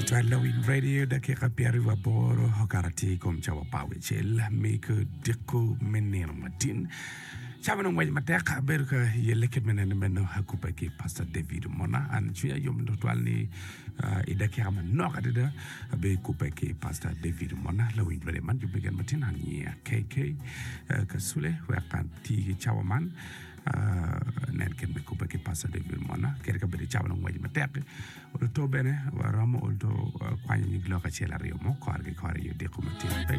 Twelawin radio da ke kapiari vaporo hokarati kom chawa pawe chel make deko menir matin chawa no ngwaj matek ber ka yeleket menen meno hakupa ke pastor David Mona an chuya yom do twalni ida ke ama no kadida be kupa ke pastor David Mona lawin vere man jube gen matin an ya KK kasule wa kan ti chawa man nen ken me kupa ke pastor David Mona kerka be chawa no ngwaj matek o to bene wa ramo o to kwanya ni gloka chela rio mo kwarge kwari yo de kumatin